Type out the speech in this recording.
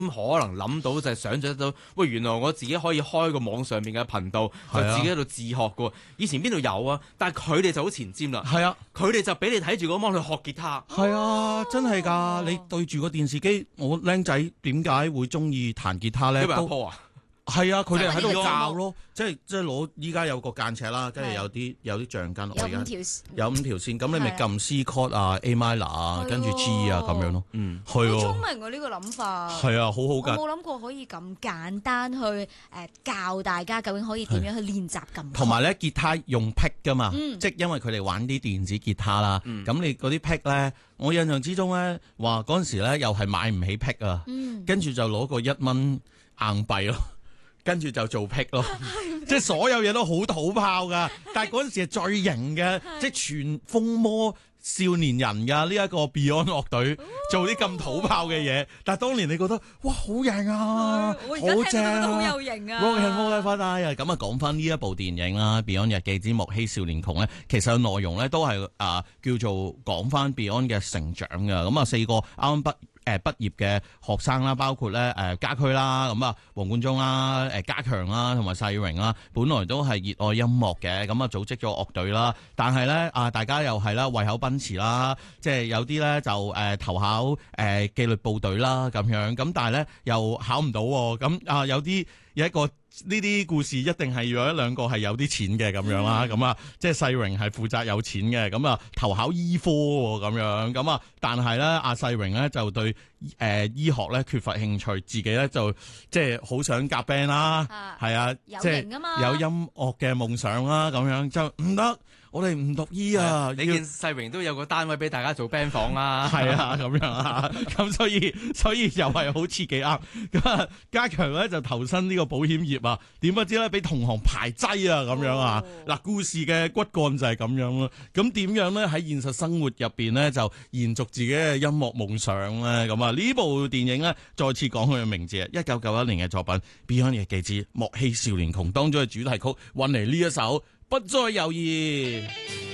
可能諗到就係想像到，喂，原來我自己可以開個網上面嘅頻道，就自己喺度自學嘅。以前邊度有啊？但係佢哋就好前瞻啦。 係啊， 佢哋就俾你睇住個芒去學吉他。 係啊，真係㗎！你對住個電視機，我僆仔點解會中意彈吉他咧？ 因為阿婆啊。 係啊，佢哋喺度就係教咯，即係攞依家有個間尺啦，跟住有啲橡筋， 有5條線，咁你咪撳 C chord 啊、A minor 啊，跟住 G 啊咁樣咯。 嗯， 係啊， 好聰明喎呢個諗法。 係啊，好好㗎。 我冇諗過可以咁簡單去教大家究竟可以點樣去練習咁。 同埋咧，吉他用 pick 㗎嘛，即係因為佢哋玩啲電子吉他啦。咁你嗰啲 pick 咧，我印象之中咧，話嗰陣時咧又係買唔起 pick 啊，跟住就攞個1蚊硬幣咯。跟住就做 pick 咯，即係所有嘢都好土炮噶，但係嗰陣時係最型嘅，即係全風魔少年人噶呢一個 Beyond 樂隊做啲咁土炮嘅嘢，但係當年你覺得哇好型啊，好正啊， 好有型啊 Rock and Roll Live Fire 啊，咁啊講翻呢一部電影啦，《Beyond 日記之莫欺少年窮》咧，其實內容咧都係叫做講翻 Beyond 嘅成長嘅，咁啊4個啱啱畢業嘅學生啦，包括咧家駒啦，咁啊黃貫中啦、家強啦，同埋世榮啦，本來都係熱愛音樂嘅，咁啊組織咗樂隊啦，但係咧大家又係啦胃口奔馳啦，即係有啲咧就投考紀律部隊啦咁樣，咁但係咧又考唔到，咁有一個呢啲故事一定係有一兩個係有啲錢嘅咁樣啦，咁啊即係世榮係負責有錢嘅，咁啊投考醫科咁樣，咁啊但係咧阿世榮咧就對醫學咧缺乏興趣，自己咧就即係好想夾 band 啦，係啊，即係有音樂嘅夢想啦，咁樣就唔得。我哋唔讀醫啊！ 你見世榮都有個單位俾大家做 band 房啦， 係啊咁樣啊，咁所以又係好刺激啊！咁啊，家強咧就投身呢個保險業啊，點不知咧俾同行排擠啊咁樣啊！嗱，故事嘅骨幹就係咁樣咯。咁點樣咧喺現實生活入邊咧就延續自己嘅音樂夢想咧？咁啊呢部電影咧再次講佢嘅名字啊，1991年嘅作品《Beyond 日記之莫欺少年窮》當中嘅主題曲，搵嚟呢一首。不再猶豫。